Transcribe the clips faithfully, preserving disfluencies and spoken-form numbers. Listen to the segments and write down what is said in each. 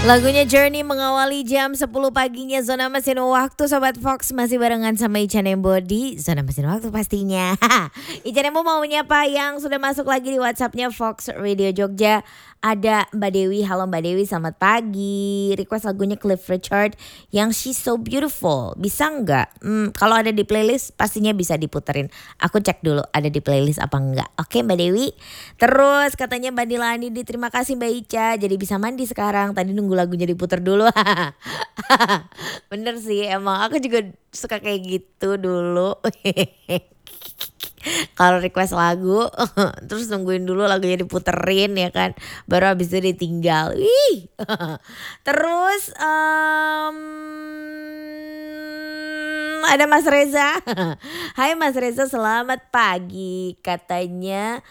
Lagunya Journey mengawali jam sepuluh paginya Zona Mesin Waktu. Sobat Fox masih barengan sama Ica Nembo di Zona Mesin Waktu pastinya. Ica Nembo mau menyapa yang sudah masuk lagi di WhatsAppnya Fox Radio Jogja. Ada Mbak Dewi, halo Mbak Dewi, selamat pagi. Request lagunya Cliff Richard yang She's So Beautiful. Bisa nggak? Hmm, kalau ada di playlist pastinya bisa diputerin. Aku cek dulu ada di playlist apa enggak. Oke Mbak Dewi. Terus katanya Mbak Dilani, terima kasih Mbak Ica. Jadi bisa mandi sekarang. Tadi nunggu lagunya diputer dulu. Bener sih, emang aku juga suka kayak gitu dulu. Kalau request lagu terus nungguin dulu lagunya diputerin ya kan, baru habis itu ditinggal. Wih. Terus um, ada Mas Reza. Hai Mas Reza, selamat pagi. Katanya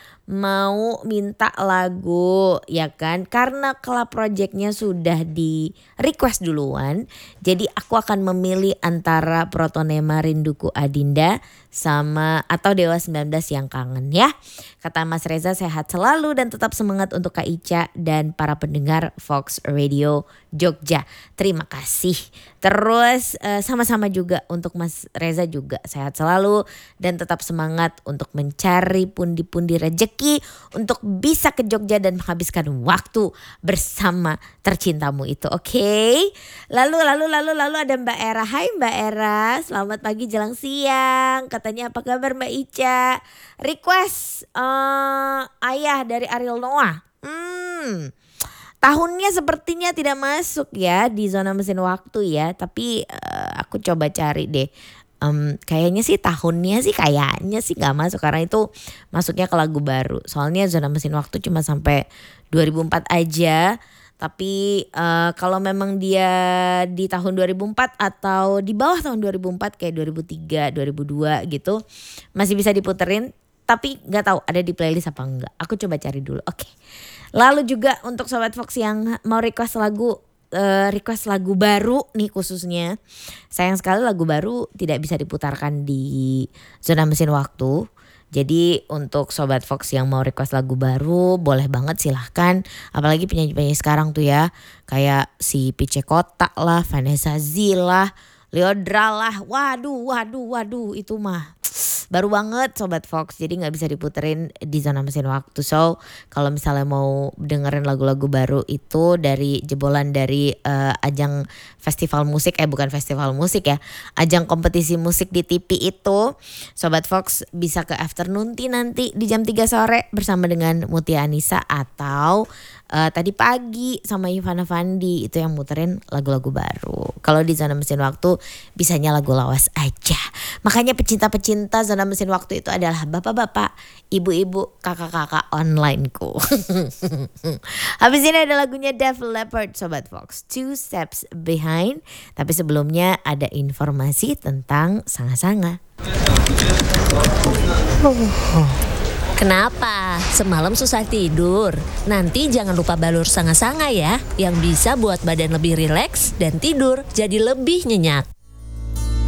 mau minta lagu ya kan, karena Club Project-nya sudah di request duluan. Jadi aku akan memilih antara Protonema Rinduku Adinda sama atau Dewa sembilan belas yang kangen ya. Kata Mas Reza sehat selalu dan tetap semangat untuk Kak Ica dan para pendengar Fox Radio Jogja. Terima kasih. Terus uh, sama-sama juga untuk Mas Reza juga sehat selalu dan tetap semangat untuk mencari pundi-pundi rejeki untuk bisa ke Jogja dan menghabiskan waktu bersama tercintamu itu. Oke. Okay? Lalu lalu lalu lalu ada Mbak Era. Hai Mbak Era, selamat pagi jelang siang. Katanya apa kabar Mbak Ica? Request uh, Ayah dari Ariel Noah. Hmm. Tahunnya sepertinya tidak masuk ya di Zona Mesin Waktu ya, tapi uh, aku coba cari deh. Um, kayaknya sih tahunnya sih kayaknya sih gak masuk karena itu masuknya ke lagu baru. Soalnya Zona Mesin Waktu cuma sampai dua ribu empat aja. Tapi uh, kalau memang dia di tahun dua ribu empat atau di bawah tahun dua ribu empat kayak dua ribu tiga, dua ribu dua gitu masih bisa diputerin. Tapi gak tahu ada di playlist apa enggak. Aku coba cari dulu. Oke. Okay. Lalu juga untuk Sobat Fox yang mau request lagu uh, request lagu baru nih khususnya. Sayang sekali lagu baru tidak bisa diputarkan di Zona Mesin Waktu. Jadi untuk Sobat Fox yang mau request lagu baru boleh banget silahkan. Apalagi penyanyi-penyanyi sekarang tuh ya. Kayak si Pice Kotak lah, Vanessa Zila, Leodra lah. Waduh, waduh, waduh itu mah baru banget Sobat Fox, jadi gak bisa diputerin di Zona Mesin Waktu. So kalau misalnya mau dengerin lagu-lagu baru itu dari jebolan dari uh, ajang festival musik, eh bukan festival musik ya, ajang kompetisi musik di T V itu, Sobat Fox bisa ke afternoon tea nanti di jam tiga sore bersama dengan Mutia Anissa atau uh, tadi pagi sama Ivana Fandi, itu yang muterin lagu-lagu baru. Kalau di Zona Mesin Waktu bisanya lagu lawas aja. Makanya pecinta-pecinta Zona Mesin Waktu itu adalah bapak-bapak, ibu-ibu, kakak-kakak onlineku. Habis ini ada lagunya Def Leppard Sobat Fox, Two Steps Behind. Tapi sebelumnya ada informasi tentang sanga-sanga. Kenapa? Semalam susah tidur? Nanti jangan lupa balur sanga-sanga ya, yang bisa buat badan lebih rileks dan tidur jadi lebih nyenyak.